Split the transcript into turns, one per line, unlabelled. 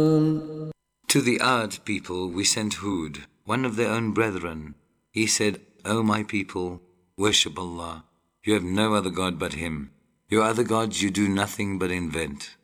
To the Ad people we sent Hud, one of their own brethren. He said, O my people, worship Allah. You have no other God but Him. Your other gods you do nothing but invent.